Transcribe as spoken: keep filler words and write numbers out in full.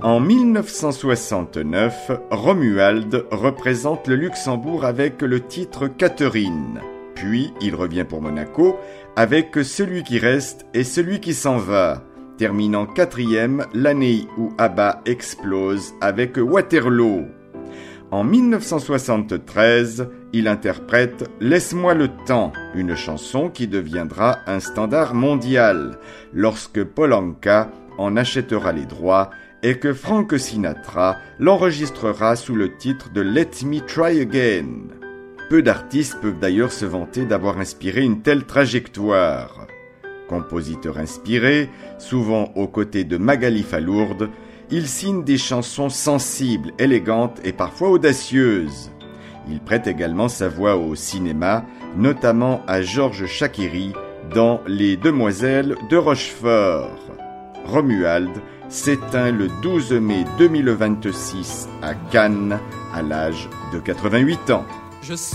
En mille neuf cent soixante-neuf, Romuald représente le Luxembourg avec le titre Catherine. Puis, il revient pour Monaco avec Celui qui reste et celui qui s'en va, terminant quatrième l'année où ABBA explose avec Waterloo. En mille neuf cent soixante-treize, il interprète « Laisse-moi le temps », une chanson qui deviendra un standard mondial lorsque Paul Anka en achètera les droits et que Frank Sinatra l'enregistrera sous le titre de « Let Me Try Again ». Peu d'artistes peuvent d'ailleurs se vanter d'avoir inspiré une telle trajectoire. Compositeur inspiré, souvent aux côtés de Magali Falourde, il signe des chansons sensibles, élégantes et parfois audacieuses. Il prête également sa voix au cinéma, notamment à Georges Chakiri dans Les Demoiselles de Rochefort. Romuald s'éteint le douze mai deux mille vingt-six à Cannes, à l'âge de quatre-vingt-huit ans. Je